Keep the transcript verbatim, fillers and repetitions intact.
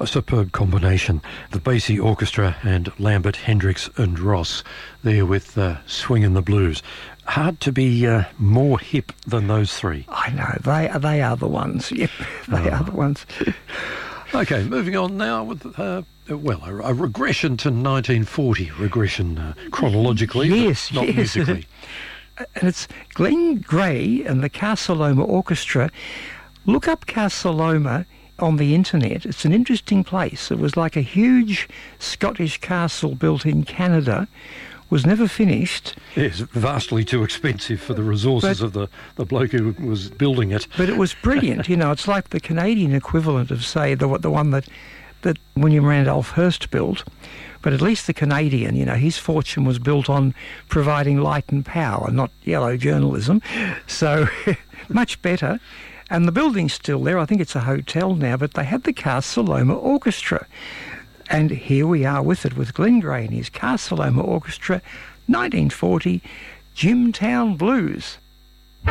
a superb combination. The Basie Orchestra and Lambert, Hendricks and Ross there with uh, Swingin' the Blues. Hard to be uh, more hip than those three. I know, they, they are the ones. Yep, they oh. are the ones. OK, moving on now with, uh, well, a, a regression to nineteen forty, regression uh, chronologically, yes, but not yes. musically. And it's Glenn Gray and the Casa-Loma Orchestra. Look up Casa-Loma on the internet. It's an interesting place. It was like a huge Scottish castle built in Canada, was never finished. Yes, vastly too expensive for the resources but, of the, the bloke who was building it. But it was brilliant. You know, it's like the Canadian equivalent of, say, the the one that, that William Randolph Hearst built. But at least the Canadian, you know, his fortune was built on providing light and power, not yellow journalism. So much better. And the building's still there. I think it's a hotel now, but they had the Casa-Loma Orchestra. And here we are with it, with Glenn Gray and his Casa-Loma Orchestra, nineteen forty, Jimtown Blues.